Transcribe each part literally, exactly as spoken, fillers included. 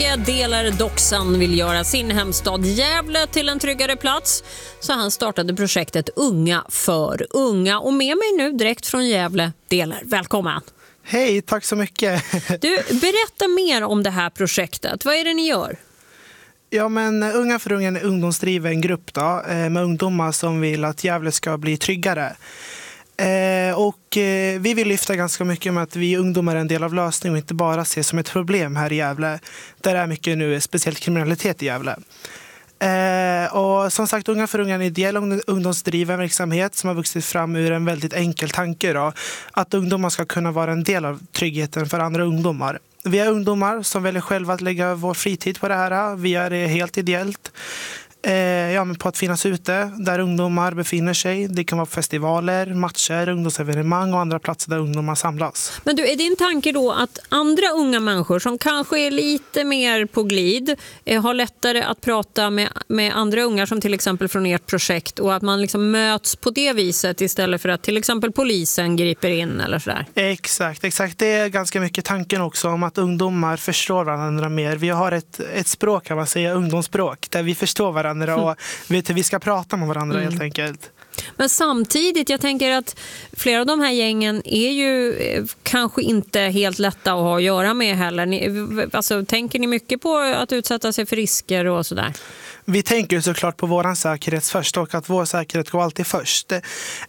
Tage delar Doxan vill göra sin hemstad Gävle till en tryggare plats. Så han startade projektet Unga för unga. Och med mig nu direkt från Gävle, Delar. Välkommen! Hej, tack så mycket. Du, berätta mer om det här projektet. Vad är det ni gör? Ja, men Unga för unga är en ungdomsdriven grupp då, med ungdomar som vill att Gävle ska bli tryggare. Eh, och eh, vi vill lyfta ganska mycket med att vi ungdomar är en del av lösningen och inte bara ses som ett problem här i Gävle. Där det är mycket nu, speciellt kriminalitet i Gävle. Eh, och som sagt, Unga för unga är en ideell ungdomsdriven verksamhet som har vuxit fram ur en väldigt enkel tanke då, att ungdomar ska kunna vara en del av tryggheten för andra ungdomar. Vi är ungdomar som väljer själva att lägga vår fritid på det här. Vi är det helt ideellt. Ja, men på att finnas ute där ungdomar befinner sig. Det kan vara festivaler, matcher, ungdomsevenemang och andra platser där ungdomar samlas. Men du, är din tanke då att andra unga människor som kanske är lite mer på glid har lättare att prata med, med andra ungar som till exempel från ert projekt och att man liksom möts på det viset istället för att till exempel polisen griper in eller sådär? Exakt, exakt. Det är ganska mycket tanken också om att ungdomar förstår varandra mer. Vi har ett, ett språk, kan man säga, ungdomsspråk, där vi förstår varandra och vet hur vi ska prata med varandra mm. helt enkelt. Men samtidigt, jag tänker att flera av de här gängen är ju kanske inte helt lätta att ha att göra med heller. Ni, alltså, tänker ni mycket på att utsätta sig för risker och sådär? Vi tänker såklart på vår säkerhet först och att vår säkerhet går alltid först. Eh,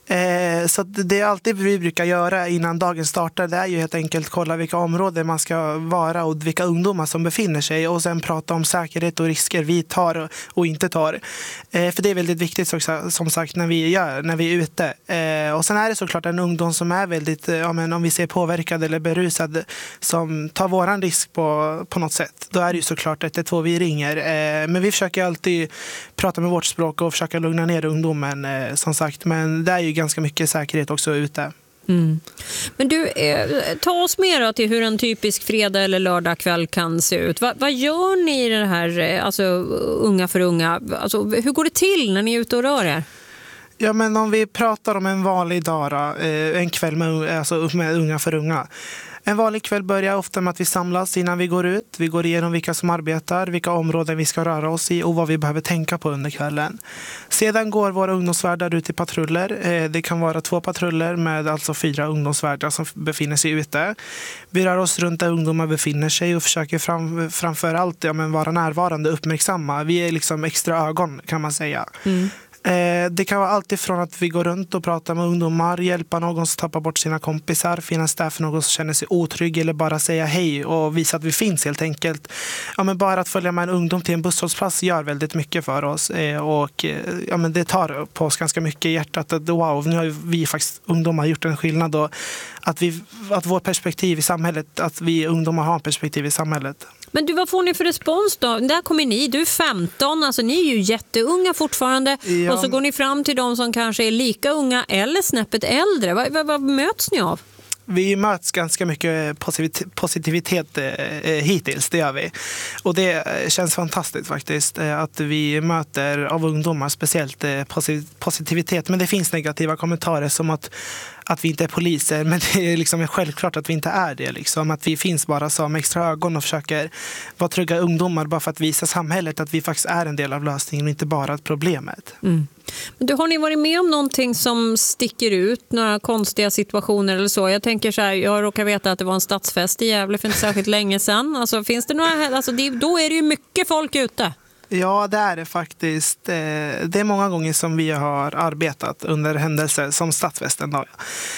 så det är alltid vi brukar göra innan dagen startar. Det är ju helt enkelt kolla vilka områden man ska vara och vilka ungdomar som befinner sig och sen prata om säkerhet och risker vi tar och inte tar. Eh, för det är väldigt viktigt som sagt när vi gör, när vi är ute. Eh, och sen är det såklart en ungdom som är väldigt, ja, men om vi ser påverkad eller berusad som tar våran risk på, på något sätt. Då är det ju såklart ett ett två vi ringer. Eh, men vi försöker alltid prata med vårt språk och försöka lugna ner ungdomen eh, som sagt, men det är ju ganska mycket säkerhet också ute. Mm. Men du, eh, ta oss mer då till hur en typisk fredag eller lördag kväll kan se ut. Va, vad gör ni i det här, alltså Unga för unga? Alltså, hur går det till när ni är ute och rör er? Ja, men om vi pratar om en vanlig dag då, eh, en kväll med, alltså, med Unga för unga. En vanlig kväll börjar ofta med att vi samlas innan vi går ut. Vi går igenom vilka som arbetar, vilka områden vi ska röra oss i och vad vi behöver tänka på under kvällen. Sedan går våra ungdomsvärdar ut i patruller. Det kan vara två patruller med alltså fyra ungdomsvärdar som befinner sig ute. Vi rör oss runt där ungdomar befinner sig och försöker fram, framför allt ja, men vara närvarande och uppmärksamma. Vi är liksom extra ögon, kan man säga. Mm. Det kan vara allt ifrån att vi går runt och pratar med ungdomar, hjälpa någon som tappar bort sina kompisar, finnas där för någon som känner sig otrygg eller bara säga hej och visa att vi finns helt enkelt. Ja, men bara att följa med en ungdom till en busshållplats gör väldigt mycket för oss och ja, men det tar på oss ganska mycket i hjärtat att wow, nu har vi faktiskt ungdomar gjort en skillnad och att, vi, att vårt perspektiv i samhället, att vi ungdomar har en perspektiv i samhället. Men du, vad får ni för respons då? Där kommer ni, du är femton, alltså ni är ju jätteunga fortfarande ja. Och så går ni fram till de som kanske är lika unga eller snäppet äldre. Vad, vad, vad möts ni av? Vi möts ganska mycket positivitet eh, hittills, det gör vi. Och det känns fantastiskt faktiskt eh, att vi möter av ungdomar speciellt eh, positivitet. Men det finns negativa kommentarer som att, att vi inte är poliser, men det är liksom självklart att vi inte är det. Liksom. Att vi finns bara som extra ögon och försöker vara trygga ungdomar bara för att visa samhället att vi faktiskt är en del av lösningen och inte bara problemet. Mm. Men du, har ni varit med om någonting som sticker ut, några konstiga situationer eller så? Jag tänker så här, jag råkar veta att det var en stadsfest i Gävle för inte särskilt länge sedan. Alltså, finns det några, alltså, det, då är det ju mycket folk ute. Ja, det är det faktiskt. Det är många gånger som vi har arbetat under händelser som stadsfesten då.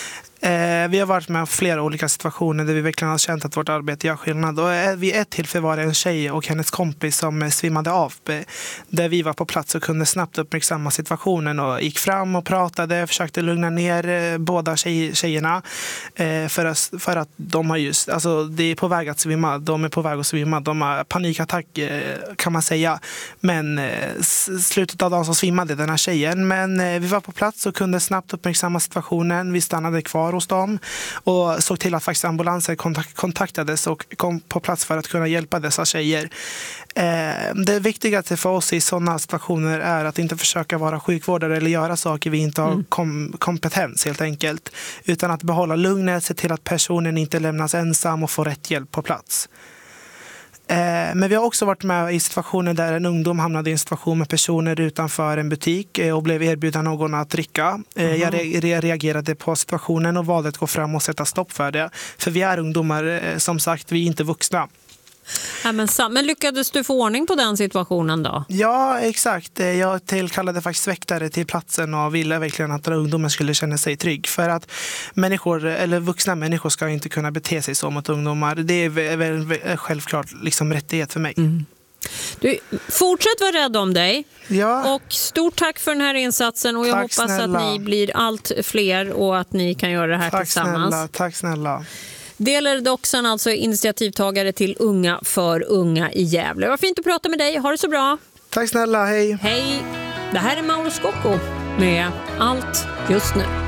Eh, vi har varit med om flera olika situationer där vi verkligen har känt att vårt arbete gör skillnad. Och vid ett tillfälle var det en tjej och hennes kompis som svimmade av. Där vi var på plats och kunde snabbt uppmärksamma situationen och gick fram och pratade, försökte lugna ner båda tjej, tjejerna. Eh, för, att, för att de har just, alltså det är på väg att svimma, de är på väg att svimma. De har panikattack eh, kan man säga. Men eh, slutet av dagen så svimmade den här tjejen. Men eh, vi var på plats och kunde snabbt uppmärksamma situationen. Vi stannade kvar hos dem och såg till att faktiskt ambulanser kontakt- kontaktades och kom på plats för att kunna hjälpa dessa tjejer. Eh, det viktigaste för oss i sådana situationer är att inte försöka vara sjukvårdare eller göra saker vi inte har mm. kom- kompetens helt enkelt, utan att behålla lugnet, se till att personen inte lämnas ensam och får rätt hjälp på plats. Eh, men vi har också varit med i situationer där en ungdom hamnade i en situation med personer utanför en butik eh, och blev erbjuden någon att dricka. Eh, jag re- reagerade på situationen och valde att gå fram och sätta stopp för det. För vi är ungdomar, eh, som sagt, vi är inte vuxna. Ja, men, men lyckades du få ordning på den situationen då? Ja, exakt. Jag tillkallade faktiskt väktare till platsen och ville verkligen att ungdomen skulle känna sig trygg. För att människor, eller vuxna människor ska inte kunna bete sig så mot ungdomar. Det är väl självklart liksom rättighet för mig. Mm. Du, fortsätt vara rädd om dig. Ja. Och stort tack för den här insatsen. Och jag Tack, hoppas snälla. att ni blir allt fler och att ni kan göra det här Tack, tillsammans. Snälla. Tack snälla. Delar Doxan, alltså initiativtagare till Unga för unga i Gävle. Vad fint att prata med dig. Ha det så bra. Tack snälla, hej. Hej. Det här är Mauro Scocco med Allt just nu.